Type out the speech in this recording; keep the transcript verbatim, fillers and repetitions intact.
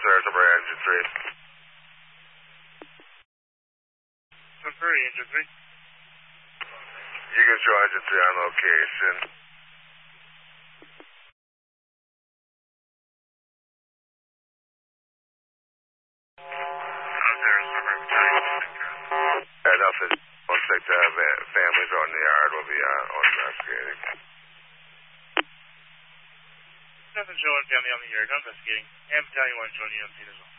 Sunbury Engine three. Sunbury Engine three. You can show Engine three on location. Yeah, nothing. Looks like the families out in the yard will be uh, on investigating. Nothing showing family on the yard, no investigating. And Battalion one joining you on scene as well.